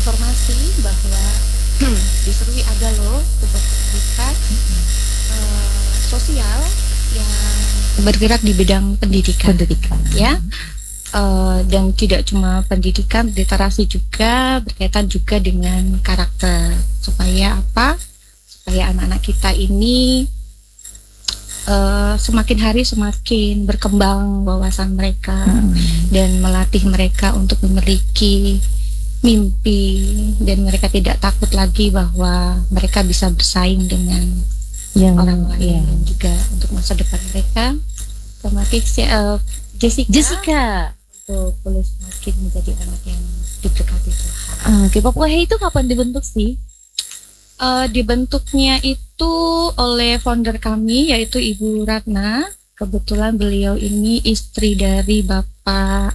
informasi bahwa di Serwi ada loh sebuah komunitas sosial yang bergerak di bidang pendidikan. Ya. Dan tidak cuma pendidikan, literasi juga berkaitan juga dengan karakter. Supaya apa? Supaya anak-anak kita ini semakin hari semakin berkembang wawasan mereka dan melatih mereka untuk memiliki mimpi, dan mereka tidak takut lagi bahwa mereka bisa bersaing dengan orang lain, dan juga untuk masa depan mereka. Terima kasih Jessica untuk boleh semakin menjadi anak yang diberkati Tuhan. Oke, Papua Hey itu kapan dibentuk sih? Dibentuknya itu oleh founder kami, yaitu Ibu Ratna. Kebetulan beliau ini istri dari Bapak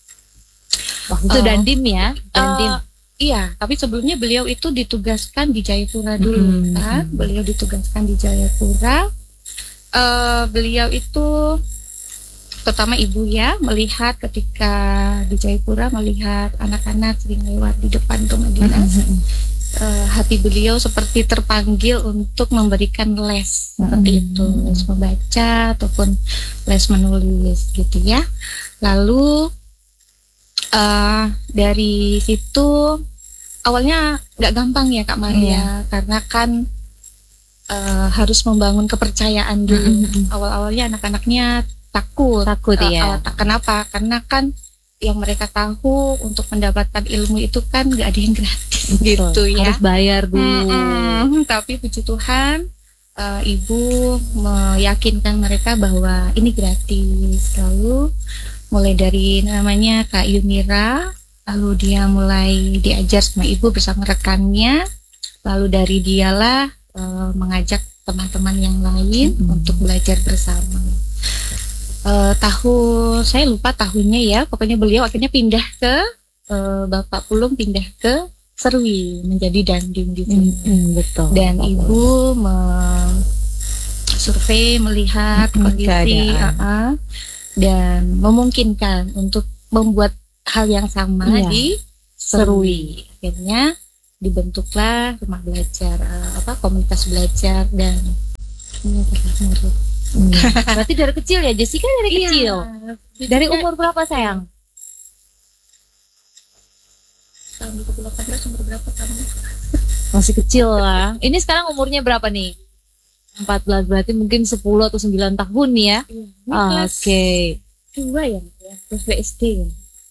Dandim ya? Dandim. Iya, tapi sebelumnya beliau itu ditugaskan di Jayapura dulu kan. Beliau ditugaskan di Jayapura. Beliau itu terutama ibu ya, melihat ketika di Jayapura, melihat anak-anak sering lewat di depan rumah dinas. Hati beliau seperti terpanggil untuk memberikan les seperti itu, les membaca ataupun les menulis gitu ya. Lalu dari situ awalnya nggak gampang ya Kak Maria, karena kan harus membangun kepercayaan dulu. Awal-awalnya anak-anaknya takut ya. Kenapa? Karena kan yang mereka tahu untuk mendapatkan ilmu itu kan nggak ada yang gratis. Gitu ya, harus bayar dulu. Tapi puji Tuhan, ibu meyakinkan mereka bahwa ini gratis. Lalu mulai dari namanya Kak Yunira, lalu dia mulai diajar sama ibu bersama rekannya. Lalu dari dialah mengajak teman-teman yang lain untuk belajar bersama. Saya lupa tahunnya ya, pokoknya beliau akhirnya pindah ke Bapak Pulung, pindah ke Serwi menjadi dandim di sini. Betul. Dan ibu survei melihat kondisi dan memungkinkan untuk membuat hal yang sama di Serwi. Akhirnya dibentuklah rumah belajar, komunitas belajar, dan ini murid. Berarti dari kecil ya, Jessica dari kecil. Dari umur berapa sayang? Tahun 2018 umur berapa kamu? Masih kecil lah. Ini sekarang umurnya berapa nih? 14, berarti mungkin 10 atau 9 tahun nih ya. Oke. 2 ya, terus SD ya.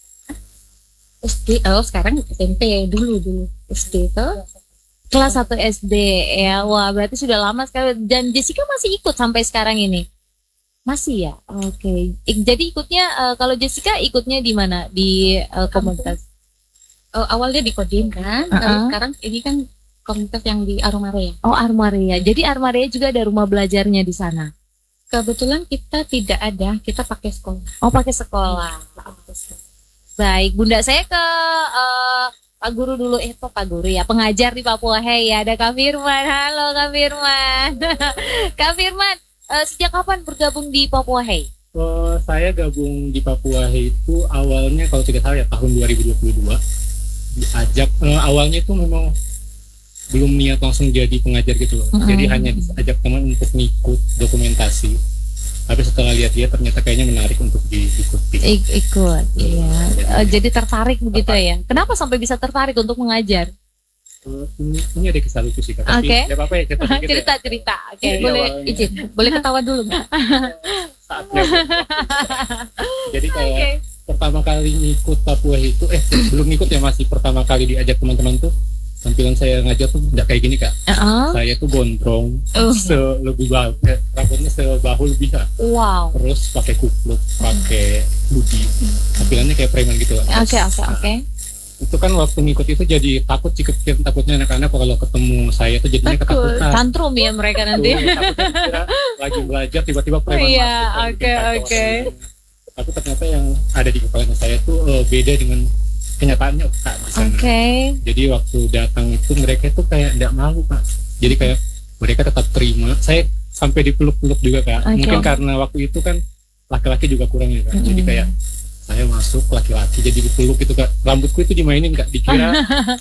SD, sekarang SMP dulu SD tuh. Kelas 1 SD ya. Wah, berarti sudah lama sekali. Dan Jessica masih ikut sampai sekarang ini? Masih ya? Oke. Jadi ikutnya, kalau Jessica ikutnya di mana? Di komunitas? Awalnya di Kodim kan. Lalu sekarang ini kan komunitas yang di Aromarea. Oh, Aromarea. Jadi Aromarea juga ada rumah belajarnya di sana? Kebetulan kita tidak ada, kita pakai sekolah. Oh, pakai sekolah. Baik, Bunda, saya ke Pak Guru dulu. Pak Guru ya, pengajar di Papua Hey ya. Ada Kak Firman. Halo Kak Firman. Kak Firman, sejak kapan bergabung di Papua Hey? Saya gabung di Papua Hey itu awalnya kalau tidak salah ya tahun 2022. Diajak, awalnya itu memang belum niat langsung jadi pengajar gitu loh. Jadi hanya diajak teman untuk ngikut dokumentasi. Tapi setelah lihat ternyata kayaknya menarik untuk diikuti. Ikut, iya. Jadi tertarik begitu ya. Kenapa sampai bisa tertarik untuk mengajar? Ini ada kisah lucu sih, tapi tidak apa-apa ya cerita. Oke, boleh izin, boleh ketawa dulu nggak? Saatnya. Jadi kayak pertama kali ngikut Papua itu, belum ngikut ya, masih pertama kali diajak teman-teman tuh. Tampilan saya ngajar tuh nggak kayak gini Kak. Saya tuh gondrong, rambutnya sebahu lebih Kak. Wow. Terus pakai kupluk, pakai hoodie. Tampilannya kayak preman gitu Kak. Oke. Itu kan waktu ngikut itu jadi takut sih, takutnya anak-anak kalau ketemu saya tuh jadinya ketakutan. Tantrum ya mereka nanti. Takutnya lagi belajar tiba-tiba preman masuk. Iya, oke. Tapi ternyata yang ada di kepala saya tuh beda dengan kenyataannya Kak di sana. Jadi waktu datang itu mereka tuh kayak tidak malu Kak. Jadi kayak mereka tetap terima. Saya sampai dipeluk-peluk juga Kak. Mungkin karena waktu itu kan laki-laki juga kurang ya Kak. Jadi kayak saya masuk laki-laki jadi dipeluk gitu Kak, rambutku itu dimainin Kak, dikira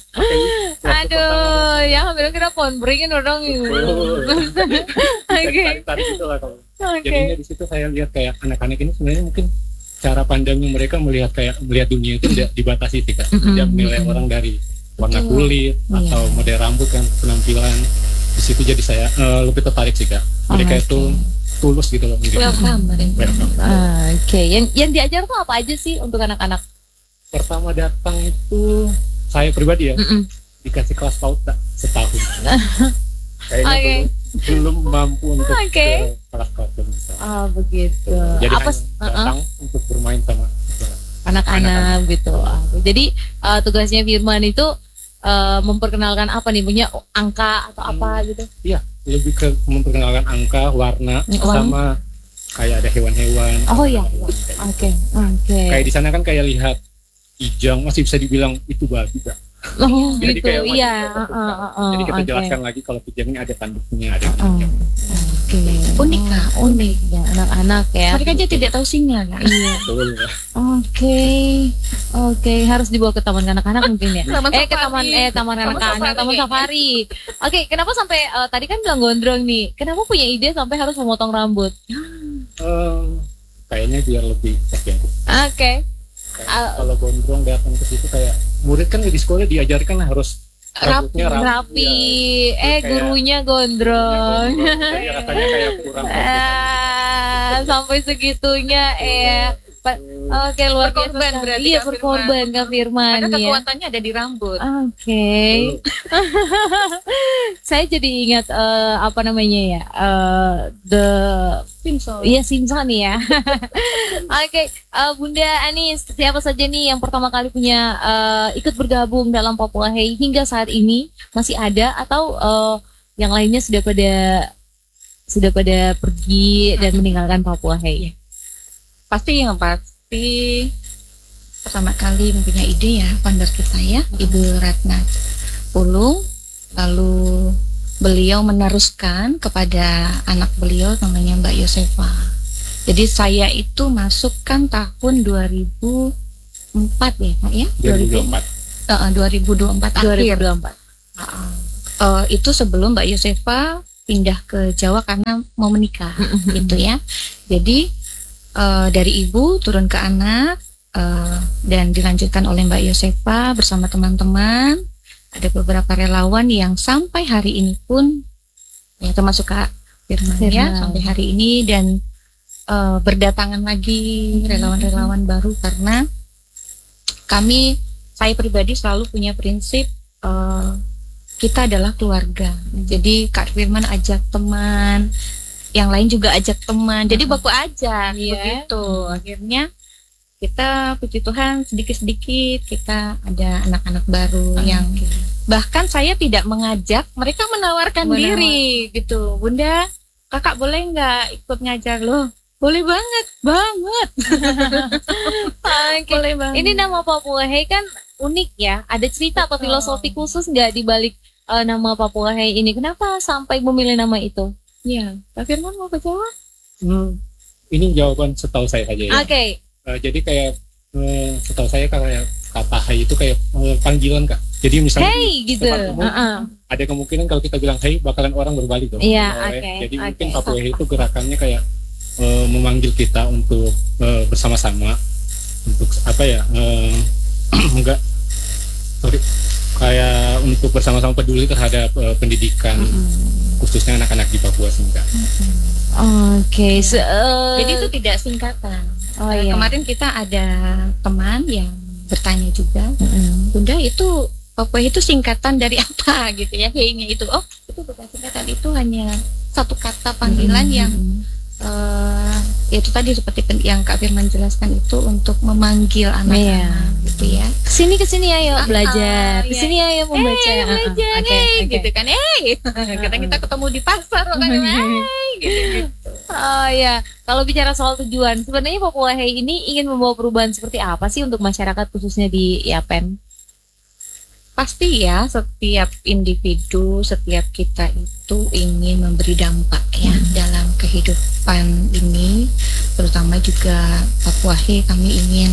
Aduh, ya hampir kira pohon beringin orang itu. Oke. tarik itu lah kalau. Oke. Jadinya di situ saya lihat kayak anak-anak ini sebenarnya mungkin cara pandangnya mereka melihat dunia itu tidak dibatasi sih Kak, tidak menilai orang dari warna kulit atau model rambut kan, penampilan. Di situ jadi saya lebih tertarik sih Kak. Mereka itu tulus gitu loh. Welcome. Oke. Yang diajar tuh apa aja sih untuk anak-anak? Pertama datang itu saya pribadi ya, dikasih kelas PAUD Kak, setahun. Kayaknya belum mampu untuk ke kelas-kelas yang besar. Oh begitu. Jadi apa datang untuk bermain sama anak-anak gitu. Jadi tugasnya Firman itu memperkenalkan apa nih, punya angka atau apa gitu? Iya, lebih ke memperkenalkan angka, warna, sama kayak ada hewan-hewan. Oh iya. Oke. Kayak di sana kan kayak lihat kijang, masih bisa dibilang itu babi Kak. Oh Jadi gitu. kayak Iya. Jadi kita jelaskan lagi kalau kijang ini ada tanduknya, ada kijang. Oke. Unik Kak, unik. Ya, anak-anak ya. Mereka aja tidak tahu singa Kak. Iya. Betul ya. Oke, harus dibawa ke taman kanak-kanak mungkin ya. Taman Ke safari. taman kanak-kanak, taman safari. Oke, kenapa sampai tadi kan bilang gondrong nih. Kenapa punya ide sampai harus memotong rambut? Kayaknya biar lebih estetik. Oke. Kalau gondrong datang ke situ kayak murid kan di sekolah diajarkan harus rambutnya Rapi. Kayak- Gurunya gondrong. Kayak rasanya kayak kurang. Sampai segitunya Oke, luar biasa. Berkorban sekali. berarti Iya, Kak berkorban Kak Firman Karena ya. kekuatannya ada di rambut. Oke. Saya jadi ingat apa namanya ya? The Simpson. Iya, Simpson ya. Oke, Bunda Anis, siapa saja nih yang pertama kali punya ikut bergabung dalam Papua Hey hingga saat ini masih ada atau yang lainnya sudah pada pergi dan meninggalkan Papua Hey? Pasti pertama kali mempunyai ide ya founder kita ya, Ibu Ratna Pulung. Lalu beliau meneruskan kepada anak beliau namanya Mbak Yosefa. Jadi saya itu masukkan tahun 2004 ya Kak ya? 2024 akhir. 2024. Itu sebelum Mbak Yosefa pindah ke Jawa karena mau menikah gitu ya. Jadi dari ibu turun ke anak dan dilanjutkan oleh Mbak Yosefa bersama teman-teman. Ada beberapa relawan yang sampai hari ini pun ya termasuk Kak Firman ya sampai hari ini, dan berdatangan lagi relawan-relawan baru karena saya pribadi selalu punya prinsip kita adalah keluarga. Jadi Kak Firman ajak teman, yang lain juga ajak teman, jadi baku ajak begitu. Akhirnya kita puji Tuhan sedikit-sedikit kita ada anak-anak baru yang bahkan saya tidak mengajak, mereka menawarkan diri gitu. Bunda, kakak boleh nggak ikut ngajar? Loh, boleh banget. Boleh banget. Ini nama Papua Hey kan unik ya, ada cerita atau filosofi khusus nggak di balik nama Papua Hey ini? Kenapa sampai memilih nama itu? Iya, Kak Firman mau jawab? Ini jawaban setahu saya saja ya. Oke. Jadi kayak setahu saya kayak kata Hai itu kayak panggilan Kak. Jadi misalnya Hey di gitu. tempat umum, ada kemungkinan kalau kita bilang Hai bakalan orang berbalik dong. Iya, Jadi mungkin Papua Hey itu gerakannya kayak memanggil kita untuk bersama-sama untuk apa ya? Enggak, sorry, kayak untuk bersama-sama peduli terhadap pendidikan khususnya anak-anak di Papua Singkat. Oke. Jadi itu tidak singkatan. Iya. Kemarin kita ada teman yang bertanya juga, Bunda itu Papua itu singkatan dari apa gitu ya? Hey-nya itu, itu bukan singkatan, itu hanya satu kata panggilan yang itu tadi seperti yang Kak Firman jelaskan, itu untuk memanggil anak-anak gitu ya. Kesini ayo belajar. Kesini ayo membaca. Belajar, gitu kan. Kita ketemu di pasar gitu. Oh ya, kalau bicara soal tujuan, sebenarnya Papua Hey ini ingin membawa perubahan seperti apa sih untuk masyarakat khususnya di Yapen? Pasti ya, setiap individu, setiap kita itu ingin memberi dampak ya dalam kehidupan ini, terutama juga Papua Hei. Kami ingin,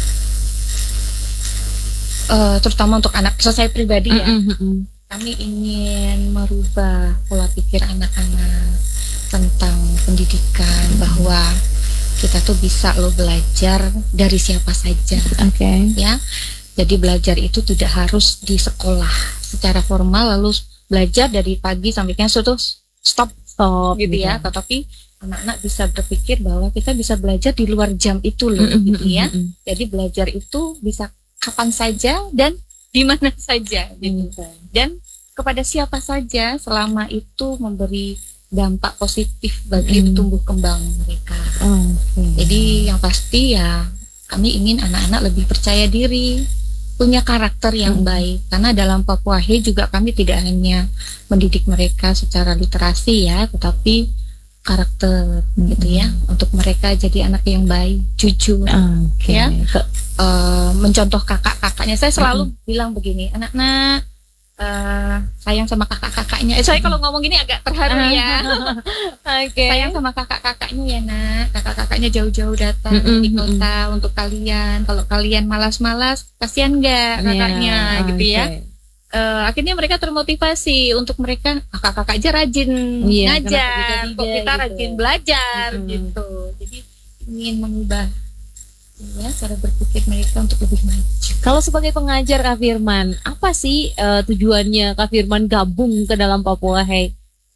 terutama untuk anak saya pribadi ya, kami ingin merubah pola pikir anak-anak tentang pendidikan, bahwa kita tuh bisa loh belajar dari siapa saja. Ya. Jadi belajar itu tidak harus di sekolah secara formal lalu belajar dari pagi sampai kan stop gitu ya. Tetapi anak-anak bisa berpikir bahwa kita bisa belajar di luar jam itu loh gitu ya. Jadi belajar itu bisa kapan saja dan di mana saja gitu. Dan kepada siapa saja selama itu memberi dampak positif bagi tumbuh kembang mereka. Jadi yang pasti ya kami ingin anak-anak lebih percaya diri, punya karakter yang baik, karena dalam Papua Hei juga kami tidak hanya mendidik mereka secara literasi ya, tetapi karakter gitu ya, untuk mereka jadi anak yang baik, jujur ya, mencontoh kakak-kakaknya. Saya selalu bilang begini, anak-anak sayang sama kakak-kakaknya. Saya kalau ngomong gini agak terharu ya. Sayang sama kakak-kakaknya ya nak. Kakak-kakaknya jauh-jauh datang di kota untuk kalian. Kalau kalian malas-malas, kasihan nggak kakaknya gitu ya. Akhirnya mereka termotivasi untuk mereka, kakak-kakak aja rajin ngajar, kok kita gitu, rajin belajar gitu. Jadi ingin mengubah ya cara berpikir mereka untuk lebih maju. Kalau sebagai pengajar Kak Firman, apa sih tujuannya Kak Firman gabung ke dalam Papua Hei?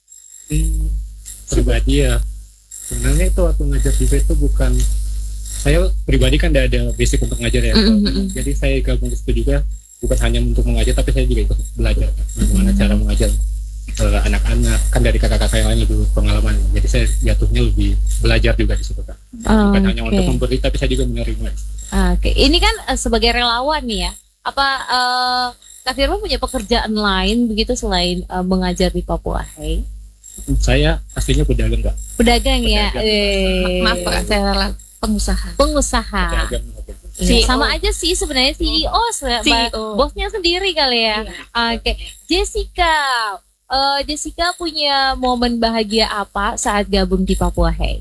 Pribadi ya, sebenarnya itu waktu ngajar juga itu bukan, saya pribadi kan tidak ada basic untuk ngajar ya. Jadi saya gabung ke situ juga bukan hanya untuk mengajar, tapi saya juga ikut belajar bagaimana cara mengajar anak-anak, kan dari kakak-kakak yang lain lebih pengalaman. Jadi saya jatuhnya lebih belajar juga di situ Kak. Bukan hanya untuk memberi, tapi saya juga menerima. Ini kan sebagai relawan nih ya. Apa Kak Firman punya pekerjaan lain begitu selain mengajar di Papua Hei? Saya aslinya pedagang Kak. Pedagang ya. Maaf Kak, saya pengusaha. Pedagang. Sama aja sih sebenarnya CEO, bosnya sendiri kali ya. Jessica. Jessica punya momen bahagia apa saat gabung di Papua Hei?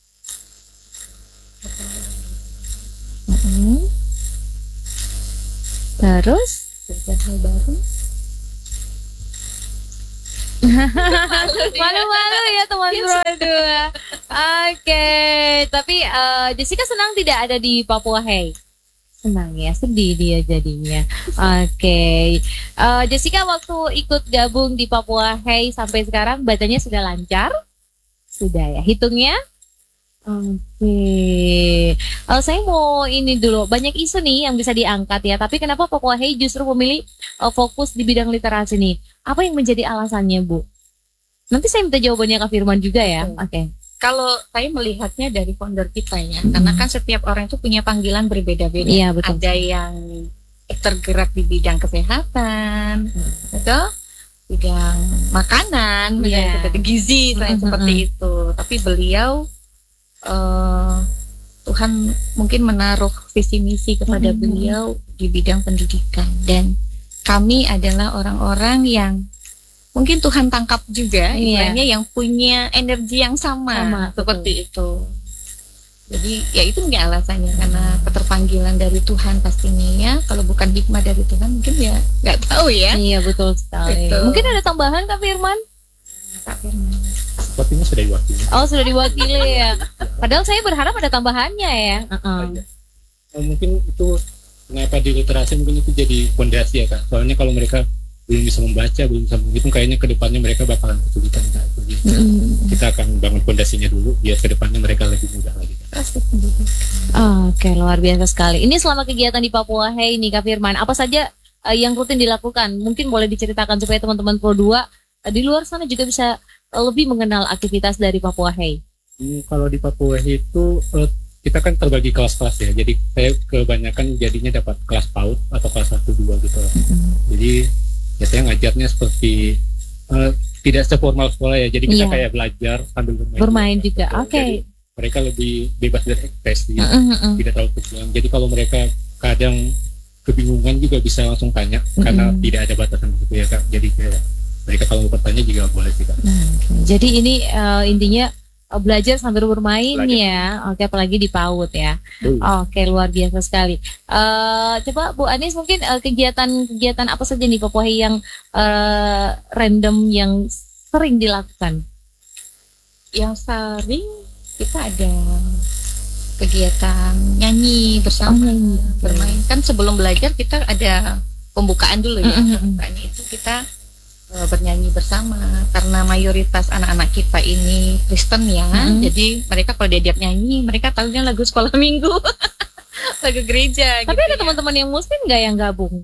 Terus hal baru. Malu-malu ya teman berdua. Tapi Jessica senang tidak ada di Papua Hei? Senang ya, sedih dia jadinya. Jessica waktu ikut gabung di Papua Hei sampai sekarang bacanya sudah lancar? Sudah ya, hitungnya? Saya mau ini dulu, banyak isu nih yang bisa diangkat ya, tapi kenapa Papua Hei justru memilih fokus di bidang literasi nih? Apa yang menjadi alasannya Bu? Nanti saya minta jawabannya Kak Firman juga ya. Kalau saya melihatnya dari founder kita ya, karena kan setiap orang itu punya panggilan berbeda-beda. Iya, betul. Ada yang tergerak di bidang kesehatan, atau bidang makanan, seperti gizi, seperti itu. Tapi beliau Tuhan mungkin menaruh visi misi kepada beliau di bidang pendidikan, dan kami adalah orang-orang yang mungkin Tuhan tangkap juga, istilahnya yang punya energi yang sama seperti itu. Jadi ya itu nggak alasannya, karena keterpanggilan dari Tuhan pastinya ya. Kalau bukan hikmah dari Tuhan mungkin ya nggak tahu ya. Iya betul sekali. Mungkin ada tambahan Kak Firman? Sepertinya sudah diwakili. Oh sudah diwakili ya. Padahal saya berharap ada tambahannya ya. Mungkin itu kenapa di literasi mungkin itu jadi fondasi ya Kak. Soalnya kalau mereka belum bisa membaca, belum bisa menghitung, kayaknya kedepannya mereka bakalan kesulitan Kak. Kita akan bangun fondasinya dulu, biar kedepannya mereka lebih mudah lagi. Luar biasa sekali. Ini selama kegiatan di Papua Hei nih Kak Firman, apa saja yang rutin dilakukan? Mungkin boleh diceritakan supaya teman-teman Pro 2 di luar sana juga bisa lebih mengenal aktivitas dari Papua Hei. Kalau di Papua Hei itu kita kan terbagi kelas-kelas ya. Jadi saya kebanyakan jadinya dapat kelas PAUD atau kelas 1-2 gitu. Jadi ya saya ngajarnya seperti tidak seformal sekolah ya. Jadi kita kayak belajar sambil bermain juga. Oke. Mereka lebih bebas berekspresi, tidak terlalu kecil. Jadi kalau mereka kadang kebingungan juga bisa langsung tanya karena tidak ada batasan gitu ya Kak. Jadi kayak mereka kalau mau bertanya juga boleh sih Kak. Jadi ini intinya belajar sambil bermain Belajar. ya. Oke, apalagi di PAUD ya. Oke, luar biasa sekali. Coba Bu Anis mungkin kegiatan apa saja nih Papua yang random yang sering dilakukan? Yang sering kita ada kegiatan nyanyi bersama, bermain. Kan sebelum belajar kita ada pembukaan dulu ya. Pembukaan itu kita bernyanyi bersama karena mayoritas anak-anak kita ini Kristen ya. Jadi mereka kalau diajak nyanyi, mereka tahunya lagu sekolah minggu. Lagu gereja. Tapi gitu ada ya. teman-teman yang muslim nggak yang gabung?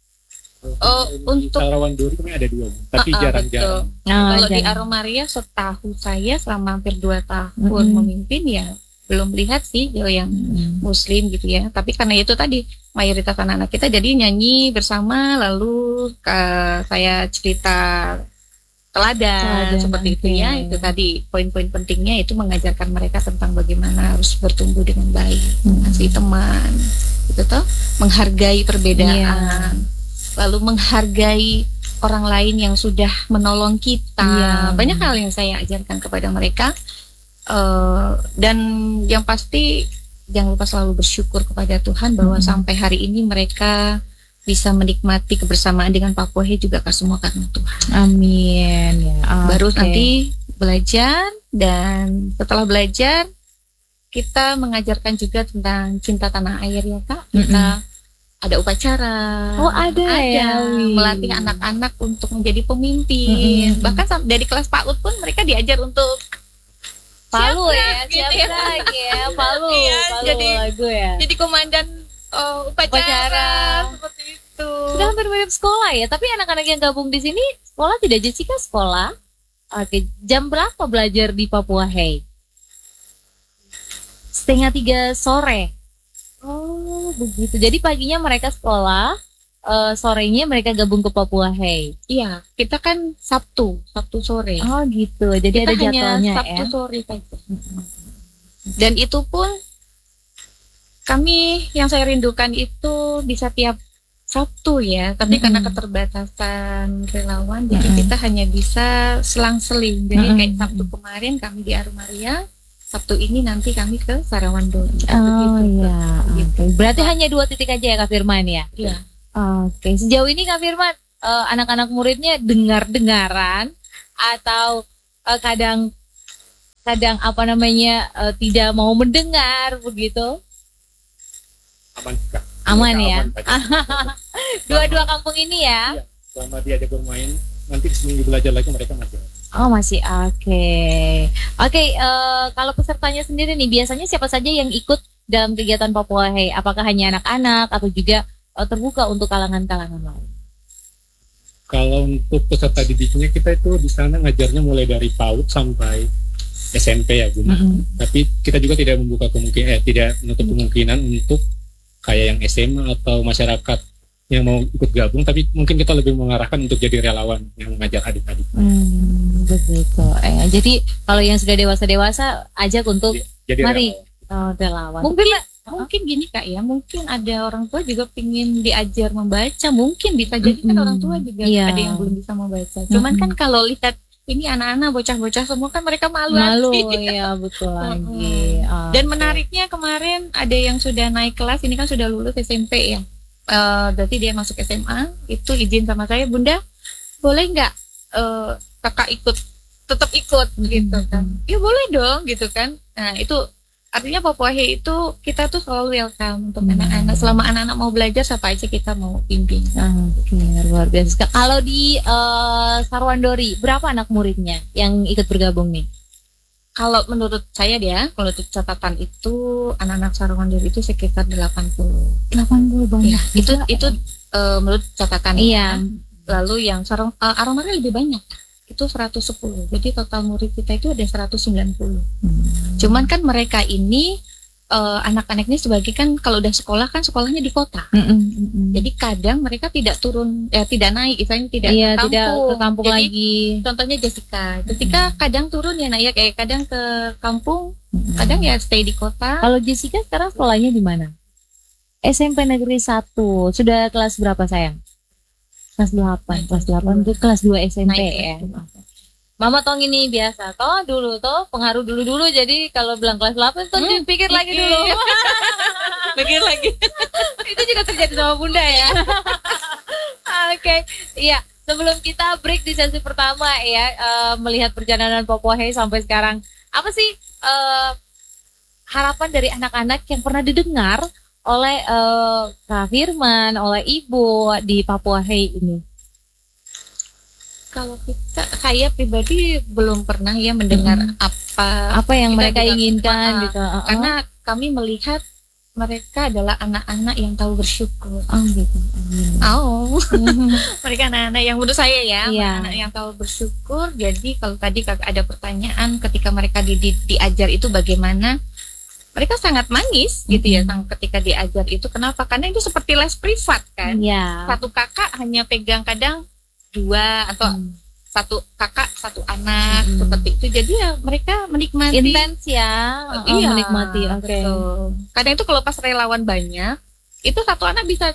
Untuk Sarawan Duri kami ada 2 Bu, tapi jarang-jarang. Kalau di Aromaria setahu saya selama hampir 2 tahun memimpin ya belum lihat sih yang muslim gitu ya. Tapi karena itu tadi mayoritas anak-anak kita jadi nyanyi bersama, lalu saya cerita teladan seperti itu ya. Itu tadi poin-poin pentingnya itu mengajarkan mereka tentang bagaimana harus bertumbuh dengan baik, mengasihi teman, gitu toh, menghargai perbedaan, lalu menghargai orang lain yang sudah menolong kita. Banyak hal yang saya ajarkan kepada mereka. Dan yang pasti jangan lupa selalu bersyukur kepada Tuhan bahwa sampai hari ini mereka bisa menikmati kebersamaan dengan Papohe juga semua karena Tuhan. Amin ya. Baru nanti belajar, dan setelah belajar kita mengajarkan juga tentang cinta tanah air ya Kak. Kita ada upacara. Ada ya. Melatih anak-anak untuk menjadi pemimpin. Bahkan dari kelas PAUD pun mereka diajar untuk Palu siap ya, Palu, Iya, Palu jadi lagu ya. Jadi komandan upacara seperti itu. Sudah hampir mirip sekolah ya, tapi anak-anak yang gabung di sini sekolah tidak, Jessica sekolah. Oke, jam berapa belajar di Papua Hey? 2:30 sore. Oh, begitu. Jadi paginya mereka sekolah, sorenya mereka gabung ke Papua Hey. Iya, kita kan Sabtu sore. Oh gitu. Jadi Kita ada hanya jadwalnya Sabtu ya. sore saja. Dan itu pun kami yang saya rindukan itu bisa tiap Sabtu ya, tapi karena keterbatasan relawan, jadi kita hanya bisa selang-seling. Jadi kayak Sabtu kemarin kami di Aromaria, Sabtu ini nanti kami ke Sarawan Dori. Oh iya. Gitu. Oke. Berarti hanya 2 titik aja ya Kak Firman ya? Iya. Oke, sejauh ini Kak Firman, anak-anak muridnya dengar-dengaran atau kadang apa namanya tidak mau mendengar begitu? Aman Kak. Aman Mereka ya. aman, Pak. Dua kampung ini ya? Iya, selama diajak bermain, nanti seminggu belajar lagi mereka masih. Oh masih, oke. Kalau pesertanya sendiri nih, biasanya siapa saja yang ikut dalam kegiatan Papua Hey? Apakah hanya anak-anak atau juga terbuka untuk kalangan-kalangan lain? Kalau untuk peserta didiknya, kita itu di sana ngajarnya mulai dari PAUD sampai SMP ya Bu. Tapi kita juga tidak membuka kemungkinan, tidak menutup kemungkinan untuk kayak yang SMA atau masyarakat yang mau ikut gabung, tapi mungkin kita lebih mengarahkan untuk jadi relawan yang mengajar adik-adik. Begitu. Jadi kalau yang sudah dewasa ajak untuk Jadi mari relawan. Mungkin gini Kak ya, mungkin ada orang tua juga pingin diajar membaca, mungkin bisa jadi kan orang tua juga ada yang belum bisa membaca. Cuman kan kalau lihat ini anak-anak bocah-bocah semua kan mereka malu ya, betul lagi. Dan menariknya kemarin ada yang sudah naik kelas, ini kan sudah lulus SMP ya. Berarti dia masuk SMA, itu izin sama saya, Bunda boleh nggak kakak tetap ikut gitu kan? Ya boleh dong gitu kan. Nah itu artinya Papua Hey itu kita tuh selalu welcome untuk anak-anak. Selama anak-anak mau belajar, siapa aja kita mau bimbing. Oke, luar biasa. Kalau di Sarawan Dori, berapa anak muridnya yang ikut bergabung nih? Kalau menurut saya kalau untuk catatan itu anak-anak Sarawan Dori itu sekitar 80 banyak. Ya, itu menurut catatan. Iya. Lalu yang Aromaria lebih banyak. Itu 110. Jadi total murid kita itu ada 190. Cuman kan mereka ini anak-anak ini sebagai kan kalau udah sekolah kan sekolahnya di kota. Jadi kadang mereka tidak naik, misalnya tidak ke kampung Jadi, lagi. Contohnya Jessica kadang turun ya Nak ya, kayak kadang ke kampung, kadang ya stay di kota. Kalau Jessica sekarang sekolahnya di mana? SMP Negeri 1. Sudah kelas berapa sayang? Kelas 8. Kelas 8 itu kelas 2 SMP ya. Mama tong ini biasa toh dulu toh pengaruh dulu jadi kalau bilang kelas 8 tuh dipikir lagi dulu. Pikir lagi. Itu juga terjadi sama Bunda ya. Oke, iya. Sebelum kita break di sesi pertama ya, melihat perjalanan Popohei sampai sekarang, apa sih harapan dari anak-anak yang pernah didengar oleh Kak Firman, oleh Ibu di Popohei ini? Kalau saya pribadi belum pernah ya mendengar apa yang mereka inginkan gitu. Karena kami melihat mereka adalah anak-anak yang tahu bersyukur. Oh gitu. Mereka anak-anak yang menurut saya ya, Iya. anak yang tahu bersyukur. Jadi kalau tadi ada pertanyaan ketika mereka diajar itu bagaimana, mereka sangat manis gitu ya. Ketika diajar itu kenapa? Karena itu seperti les privat kan. Iya. Satu kakak hanya pegang kadang 2 atau satu kakak satu anak seperti itu. Jadi ya mereka menikmati. Intens ya. Iya, menikmati. Oke. betul. Kadang itu kalau pas relawan banyak, itu satu anak bisa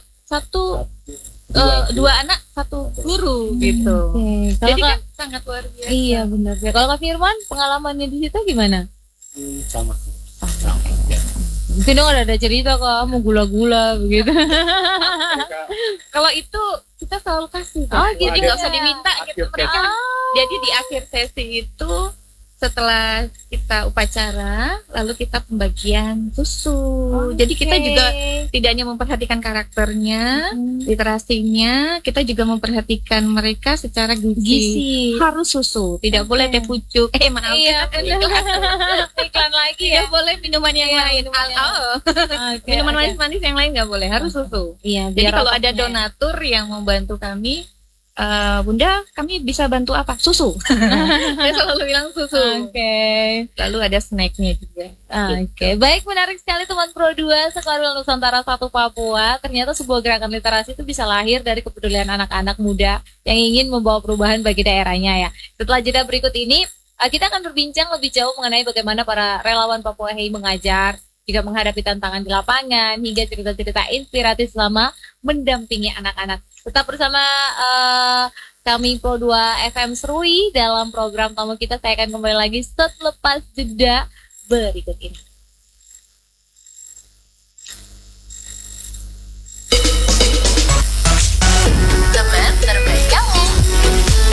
dua anak satu guru gitu. Oke. Jadi Kalau kan sangat luar biasa. iya benar. Kalau Kak Firman pengalamannya di situ gimana? Sama. Mungkin dong ada cerita kok mau gula-gula begitu. Kalau itu kita selalu kasih. Oh, Jadi gitu nggak ya. usah diminta gitu mereka. Jadi di akhir sesi itu setelah kita upacara, lalu kita pembagian susu. Jadi kita juga tidak hanya memperhatikan karakternya, literasinya, kita juga memperhatikan mereka secara gizi. Harus susu, tidak boleh teh pucuk. Maaf. Iya benar. Iklan lagi ya. Tidak boleh minuman yang lain. Minuman manis-manis yang lain nggak boleh, harus susu. Iya. Jadi biar kalau ada otaknya- donatur yang membantu kami, Bunda, kami bisa bantu apa? Susu. Saya selalu bilang susu. Oke. Lalu ada snacknya juga. Oke, baik, menarik sekali teman Pro 2 Sekolah Nusantara 1 Papua. Ternyata sebuah gerakan literasi itu bisa lahir dari kepedulian anak-anak muda yang ingin membawa perubahan bagi daerahnya ya. Setelah jeda berikut ini, kita akan berbincang lebih jauh mengenai bagaimana para relawan Popohei mengajar, juga menghadapi tantangan di lapangan, hingga cerita-cerita inspiratif selama mendampingi anak-anak. Tetap bersama kami Pro 2 FM Serui dalam program tamu kita. Saya akan kembali lagi selepas jeda berikut ini.